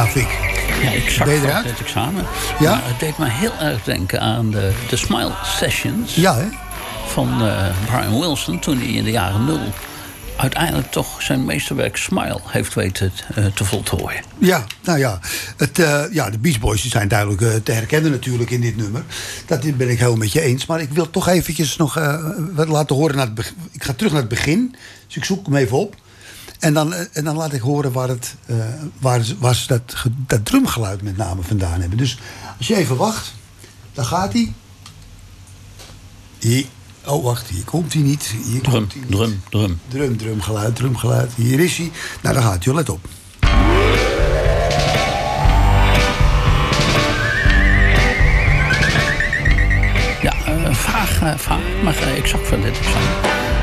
Nou, Fik. Ja, ik zag Ben je voor eruit? het examen. Ja? Maar het deed me heel erg denken aan de Smile Sessions Ja, hè? van Brian Wilson, toen hij in de jaren 0 uiteindelijk toch zijn meesterwerk Smile heeft weten te voltooien. Ja, nou ja. De Beach Boys die zijn duidelijk te herkennen natuurlijk in dit nummer. Dat ben ik helemaal met je eens. Maar ik wil toch eventjes nog wat laten horen. Ik ga terug naar het begin. Dus ik zoek hem even op. En dan laat ik horen waar ze dat drumgeluid met name vandaan hebben. Dus als je even wacht, dan gaat hij. Hier. Oh, wacht, hier komt hij niet. Hier komt hij niet. Drumgeluid. Hier is hij. Nou, daar gaat hij, let op. Ja, vaag, maar exact van dit examen.